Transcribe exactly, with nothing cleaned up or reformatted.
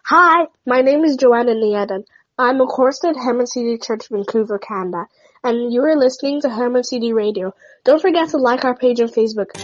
Hi, my name is Joanna Niedan. I'm a chorister at Herman C D Church, Vancouver, Canada, and you are listening to Herman C D Radio. Don't forget to like our page on Facebook.